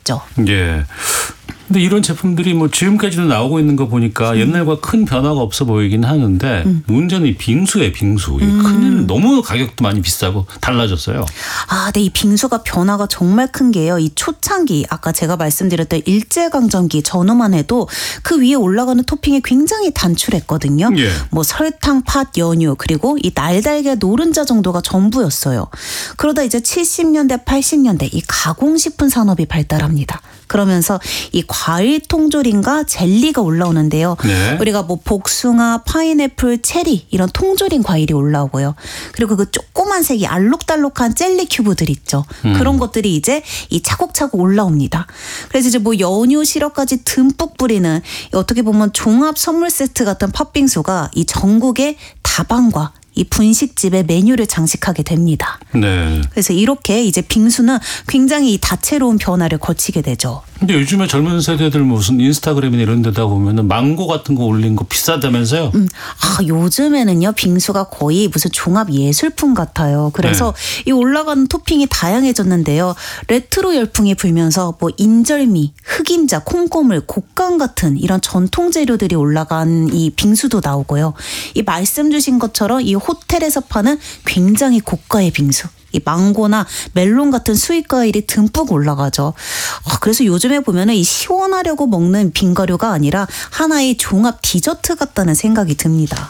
됐죠. 예. 근데 이런 제품들이 뭐 지금까지도 나오고 있는 거 보니까 옛날과 큰 변화가 없어 보이긴 하는데 문제는 이 빙수예요, 빙수. 큰일, 너무 가격도 많이 비싸고 달라졌어요. 네, 이 빙수가 변화가 정말 큰 게요. 이 초창기, 아까 제가 말씀드렸던 일제강점기 전후만 해도 그 위에 올라가는 토핑이 굉장히 단출했거든요. 예. 뭐 설탕, 팥, 연유, 그리고 이 날달걀, 노른자 정도가 전부였어요. 그러다 이제 70년대, 80년대 이 가공식품 산업이 발달합니다. 그러면서 이 과일 통조림과 젤리가 올라오는데요. 네. 우리가 뭐 복숭아, 파인애플, 체리 이런 통조림 과일이 올라오고요. 그리고 그 조그만 색이 알록달록한 젤리 큐브들 있죠. 그런 것들이 이제 이 차곡차곡 올라옵니다. 그래서 이제 뭐 연유 시럽까지 듬뿍 뿌리는 어떻게 보면 종합 선물 세트 같은 팥빙수가 이 전국의 다방과 이 분식집의 메뉴를 장식하게 됩니다. 네. 그래서 이렇게 이제 빙수는 굉장히 다채로운 변화를 거치게 되죠. 근데 요즘에 젊은 세대들 무슨 인스타그램이나 이런 데다 보면은 망고 같은 거 올린 거 비싸다면서요? 요즘에는요 빙수가 거의 무슨 종합 예술품 같아요. 그래서 이 올라가는 토핑이 다양해졌는데요. 레트로 열풍이 불면서 뭐 인절미, 흑임자, 콩고물, 곶감 같은 이런 전통 재료들이 올라간 이 빙수도 나오고요. 이 말씀 주신 것처럼 이 호텔에서 파는 굉장히 고가의 빙수. 이 망고나 멜론 같은 수입 과일이 듬뿍 올라가죠. 그래서 요즘에 보면은 이 시원하려고 먹는 빙가류가 아니라 하나의 종합 디저트 같다는 생각이 듭니다.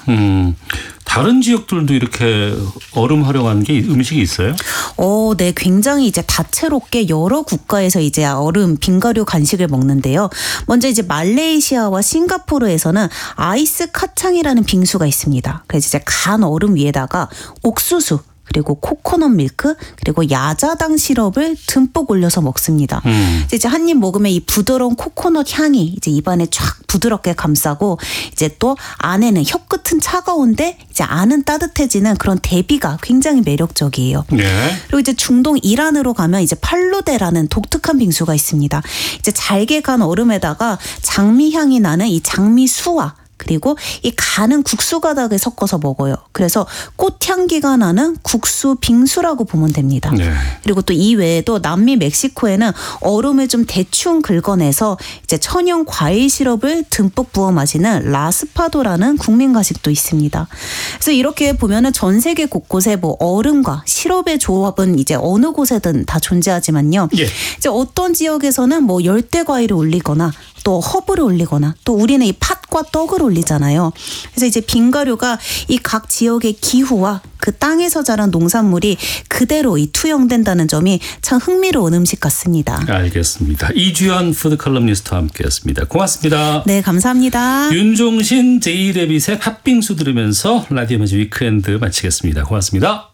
다른 지역들도 이렇게 얼음 활용하는 게 음식이 있어요? 네, 굉장히 이제 다채롭게 여러 국가에서 이제 얼음 빙가류 간식을 먹는데요. 먼저 이제 말레이시아와 싱가포르에서는 아이스 카창이라는 빙수가 있습니다. 그래서 이제 간 얼음 위에다가 옥수수 그리고 코코넛 밀크 그리고 야자당 시럽을 듬뿍 올려서 먹습니다. 이제 한 입 먹으면 이 부드러운 코코넛 향이 이제 입안에 쫙 부드럽게 감싸고 이제 또 안에는 혀 끝은 차가운데 이제 안은 따뜻해지는 그런 대비가 굉장히 매력적이에요. 네. 그리고 이제 중동 이란으로 가면 이제 팔루데라는 독특한 빙수가 있습니다. 이제 잘게 간 얼음에다가 장미 향이 나는 이 장미 수와 그리고 이 간은 국수 가닥에 섞어서 먹어요. 그래서 꽃향기가 나는 국수 빙수라고 보면 됩니다. 네. 그리고 또 이 외에도 남미 멕시코에는 얼음을 좀 대충 긁어내서 이제 천연 과일 시럽을 듬뿍 부어 마시는 라스파도라는 국민 가식도 있습니다. 그래서 이렇게 보면은 전 세계 곳곳에 뭐 얼음과 시럽의 조합은 이제 어느 곳에든 다 존재하지만요. 예. 이제 어떤 지역에서는 뭐 열대 과일을 올리거나 또 허브를 올리거나 또 우리는 이 팥과 떡을 올리잖아요. 그래서 이제 빙가류가 이 각 지역의 기후와 그 땅에서 자란 농산물이 그대로 이 투영된다는 점이 참 흥미로운 음식 같습니다. 알겠습니다. 이주연 푸드칼럼니스트와 함께했습니다. 고맙습니다. 네, 감사합니다. 윤종신, 제이레빗의 팥빙수 들으면서 라디오 매직 위크엔드 마치겠습니다. 고맙습니다.